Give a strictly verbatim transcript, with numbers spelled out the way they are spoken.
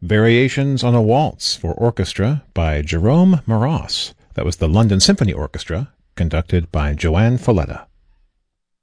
Variations on a Waltz for Orchestra by Jerome Moross. That was the London Symphony Orchestra, conducted by Joanne Falletta.